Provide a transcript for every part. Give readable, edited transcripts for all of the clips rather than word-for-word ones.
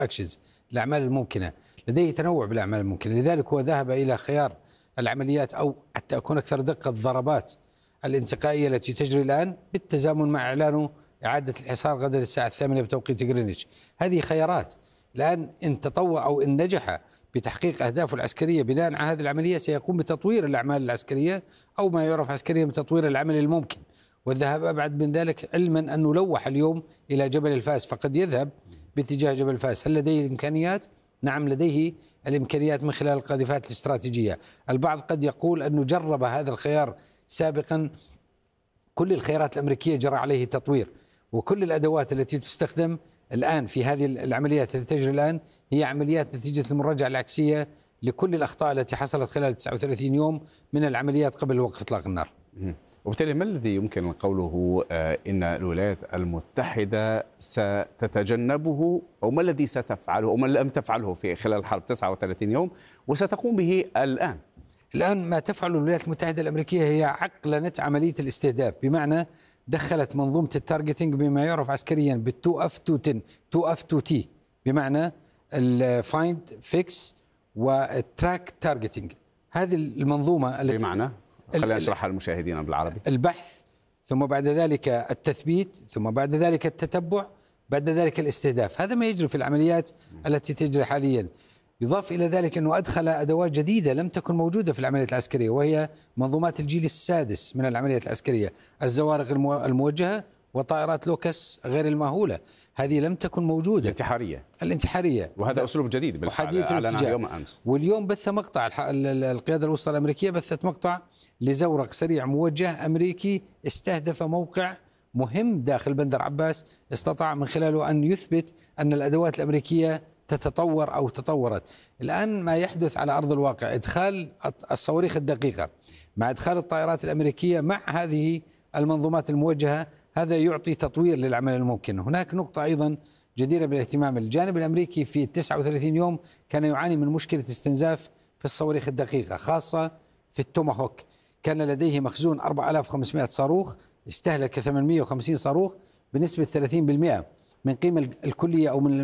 أكشنز، الأعمال الممكنة، لديه تنوع بالأعمال الممكنة، لذلك هو ذهب إلى خيار العمليات، أو حتى أكون أكثر دقة، الضربات الانتقائية التي تجري الآن بالتزامن مع إعلانه إعادة الحصار غدا الساعة 8 بتوقيت غرينتش. هذه خيارات. الآن إن تطوع أو إن نجح بتحقيق أهدافه العسكرية بناء على هذه العملية، سيقوم بتطوير الأعمال العسكرية، أو ما يعرف عسكريا بتطوير العمل الممكن، والذهاب أبعد من ذلك، علما أنه لوح اليوم إلى جبل الفاس، فقد يذهب باتجاه جبل الفاس. هل لديه الإمكانيات؟ نعم، لديه الإمكانيات من خلال القاذفات الاستراتيجية. البعض قد يقول أنه جرب هذا الخيار سابقا. كل الخيارات الأمريكية جرى عليه تطوير، وكل الأدوات التي تستخدم الآن في هذه العمليات التي تجري الآن هي عمليات نتيجة المراجعة العكسية لكل الأخطاء التي حصلت خلال 39 يوم من العمليات قبل وقف إطلاق النار. وبالتالي ما الذي يمكن قوله إن الولايات المتحدة ستتجنبه، أو ما الذي ستفعله أو ما لم تفعله في خلال الحرب 39 يوم وستقوم به الآن؟ الآن ما تفعله الولايات المتحدة الأمريكية هي عقلنة عملية الاستهداف، بمعنى دخلت منظومة التارجتينج بما يعرف عسكريا بالتو اف 210 2 اف 2 تي، بمعنى الفايند فيكس والتراك تارجتينج. هذه المنظومة التي بمعنى خلينا نشرحها للمشاهدين بالعربي. البحث، ثم بعد ذلك التثبيت، ثم بعد ذلك التتبع، بعد ذلك الاستهداف. هذا ما يجري في العمليات التي تجري حاليا. يضاف إلى ذلك أنه أدخل أدوات جديدة لم تكن موجودة في العمليات العسكرية، وهي منظومات الجيل السادس من العمليات العسكرية، الزوارق الموجهة وطائرات لوكس غير المأهولة. هذه لم تكن موجودة. الانتحارية، وهذا أسلوب جديد بالفعل أعلنه يوم أمس. واليوم بث مقطع القيادة الوسطى الأمريكية بثت مقطع لزورق سريع موجه أمريكي استهدف موقع مهم داخل بندر عباس، استطاع من خلاله أن يثبت أن الأدوات الأمريكية تتطور أو تطورت. الآن ما يحدث على أرض الواقع إدخال الصواريخ الدقيقة مع إدخال الطائرات الأمريكية مع هذه المنظومات الموجهة، هذا يعطي تطوير للعمل الممكن. هناك نقطة أيضا جديرة بالاهتمام. الجانب الأمريكي في 39 يوم كان يعاني من مشكلة استنزاف في الصواريخ الدقيقة، خاصة في التوماهوك. كان لديه مخزون 4500 صاروخ، استهلك 850 صاروخ بنسبة 30% من قيمة الكلية أو من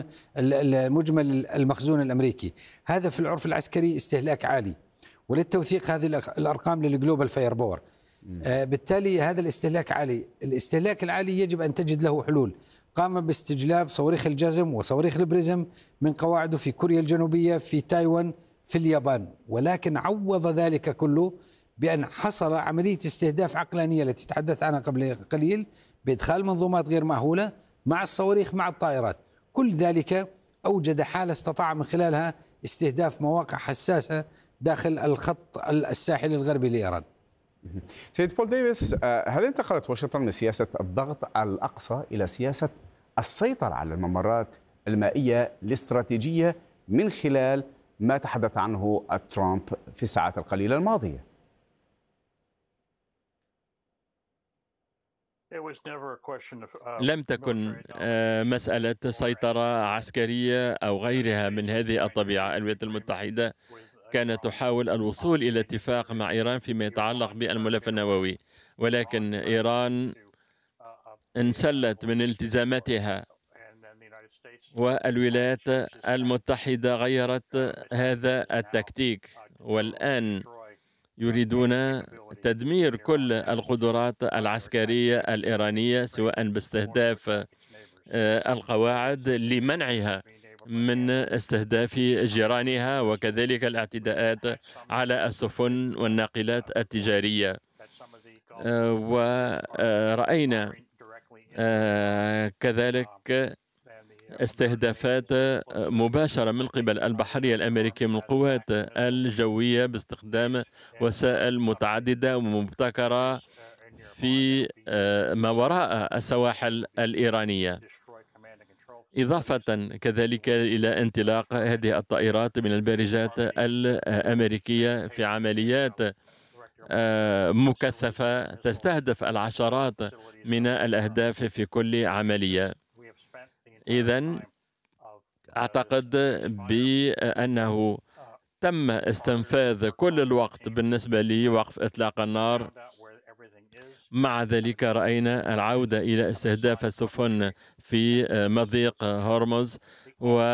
المجمل المخزون الأمريكي. هذا في العرف العسكري استهلاك عالي، وللتوثيق هذه الأرقام للجلوبال فاير باور. بالتالي هذا الاستهلاك عالي. الاستهلاك العالي يجب أن تجد له حلول. قام باستجلاب صواريخ الجازم وصواريخ البريزم من قواعده في كوريا الجنوبية، في تايوان، في اليابان، ولكن عوض ذلك كله بأن حصل عملية استهداف عقلانية التي تحدث عنها قبل قليل، بإدخال منظومات غير مأهولة مع الصواريخ مع الطائرات. كل ذلك أوجد حالة استطاع من خلالها استهداف مواقع حساسة داخل الخط الساحلي الغربي لإيران. سيد بول ديفيس، هل انتقلت واشنطن من سياسة الضغط على الأقصى إلى سياسة السيطرة على الممرات المائية الاستراتيجية من خلال ما تحدث عنه ترامب في الساعات القليلة الماضية؟ لم تكن مسألة سيطرة عسكرية أو غيرها من هذه الطبيعة. الولايات المتحدة كانت تحاول الوصول إلى اتفاق مع إيران فيما يتعلق بالملف النووي، ولكن إيران انسلت من التزاماتها، والولايات المتحدة غيرت هذا التكتيك، والآن يريدون تدمير كل القدرات العسكرية الإيرانية، سواء باستهداف القواعد لمنعها من استهداف جيرانها، وكذلك الاعتداءات على السفن والناقلات التجارية. ورأينا كذلك استهدافات مباشرة من قبل البحرية الأمريكية من القوات الجوية باستخدام وسائل متعددة ومبتكرة في ما وراء السواحل الإيرانية، إضافة كذلك إلى انطلاق هذه الطائرات من البارجات الأمريكية في عمليات مكثفة تستهدف العشرات من الأهداف في كل عملية. إذن أعتقد بأنه تم استنفاذ كل الوقت بالنسبة لوقف إطلاق النار. مع ذلك رأينا العودة إلى استهداف السفن في مضيق هرمز